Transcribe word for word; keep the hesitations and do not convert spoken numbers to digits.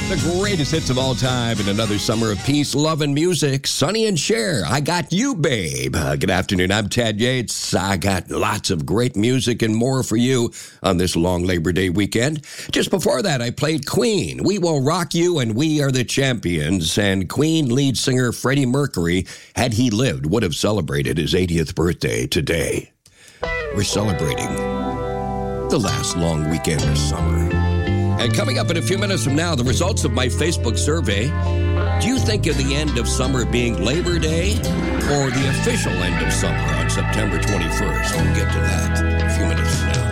The greatest hits of all time in another summer of peace, love, and music. Sonny and Cher, I Got You, Babe. Uh, good afternoon. I'm Tad Yates. I got lots of great music and more for you on this long Labor Day weekend. Just before that, I played Queen. We Will Rock You and We Are the Champions. And Queen lead singer Freddie Mercury, had he lived, would have celebrated his eightieth birthday today. We're celebrating the last long weekend of summer. And coming up in a few minutes from now, the results of my Facebook survey. Do you think of the end of summer being Labor Day or the official end of summer on September twenty-first? We'll get to that in a few minutes from now.